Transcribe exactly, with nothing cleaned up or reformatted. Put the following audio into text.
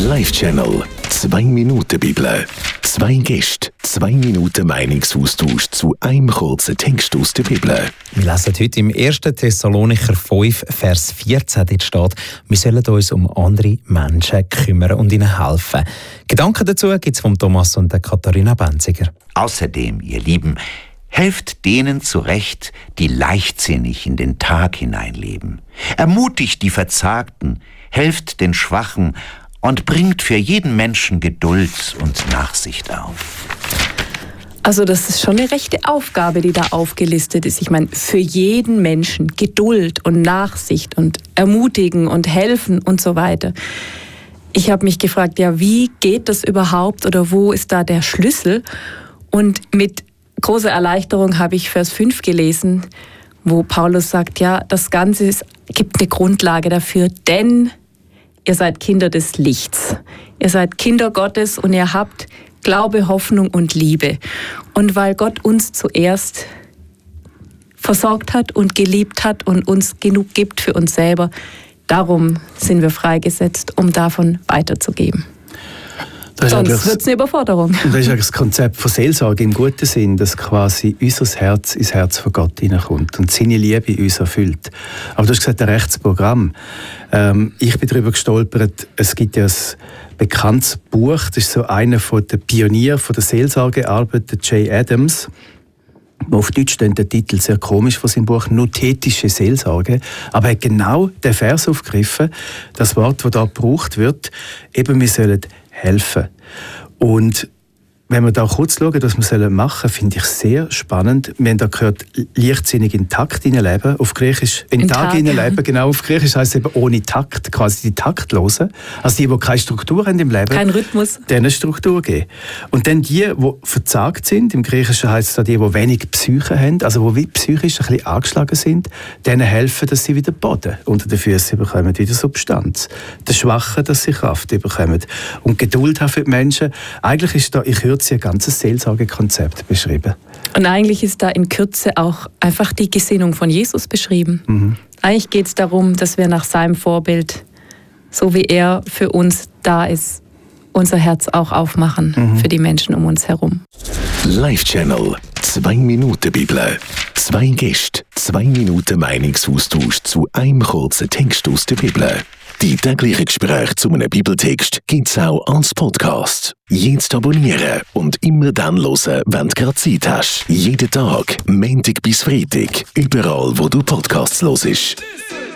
Live-Channel. Zwei Minuten Bibel. Zwei Gäste, zwei Minuten Meinungsaustausch zu einem kurzen Text aus der Bibel. Wir lesen heute im ersten Thessalonicher fünf, Vers vierzehn. Dort steht, wir sollen uns um andere Menschen kümmern und ihnen helfen. Gedanken dazu gibt es von Thomas und der Katharina Benziger. Außerdem, ihr Lieben, helft denen zurecht, die leichtsinnig in den Tag hineinleben. Ermutigt die Verzagten, helft den Schwachen und bringt für jeden Menschen Geduld und Nachsicht auf. Also das ist schon eine rechte Aufgabe, die da aufgelistet ist. Ich meine, für jeden Menschen Geduld und Nachsicht und ermutigen und helfen und so weiter. Ich habe mich gefragt, ja, wie geht das überhaupt oder wo ist da der Schlüssel? Und mit großer Erleichterung habe ich Vers fünf gelesen, wo Paulus sagt, ja, das Ganze ist, gibt eine Grundlage dafür, denn ihr seid Kinder des Lichts. Ihr seid Kinder Gottes und ihr habt Glaube, Hoffnung und Liebe. Und weil Gott uns zuerst versorgt hat und geliebt hat und uns genug gibt für uns selber, darum sind wir freigesetzt, um davon weiterzugeben. Sonst wird es eine Überforderung. Und das ist das Konzept von Seelsorge im guten Sinn, dass quasi unser Herz ins Herz von Gott hineinkommt und seine Liebe uns erfüllt. Aber du hast gesagt, ein rechtes Programm. Ähm, ich bin darüber gestolpert, es gibt ja ein bekanntes Buch, das ist so einer der Pioniere der Seelsorgearbeit, der Jay Adams. Auf Deutsch steht der Titel sehr komisch von seinem Buch, «Nothetische Seelsorge». Aber er hat genau den Vers aufgegriffen, das Wort, das da gebraucht wird, eben wir sollen helfen. Und wenn wir da kurz schauen, was wir machen sollen, finde ich sehr spannend. Wir haben da gehört, leichtsinnig in Takt hineinleben. Auf Griechisch in, in Tag hineinleben, genau. Auf Griechisch heisst es eben ohne Takt, quasi die Taktlosen. Also die, die keine Struktur haben im Leben. Kein Rhythmus. Denen Struktur geben. Und dann die, die verzagt sind, im Griechischen heisst es da die, die wenig Psyche haben, also die psychisch ein bisschen angeschlagen sind, denen helfen, dass sie wieder Boden unter den Füßen bekommen, wieder Substanz. Den Schwachen, dass sie Kraft bekommen. Und Geduld haben für die Menschen. Eigentlich ist da, ich höre ein ganzes Seelsorgekonzept beschrieben. Und eigentlich ist da in Kürze auch einfach die Gesinnung von Jesus beschrieben. Mhm. Eigentlich geht es darum, dass wir nach seinem Vorbild, so wie er für uns da ist, unser Herz auch aufmachen mhm. für die Menschen um uns herum. Live-Channel. Zwei Minuten Bibel. Zwei Gäste, zwei Minuten Meinungsaustausch zu einem kurzen Text aus der Bibel. Die täglichen Gespräche zu einem Bibeltext gibt es auch als Podcast. Jetzt abonnieren und immer dann hören, wenn du gerade Zeit hast. Jeden Tag, Montag bis Freitag, überall, wo du Podcasts hörst.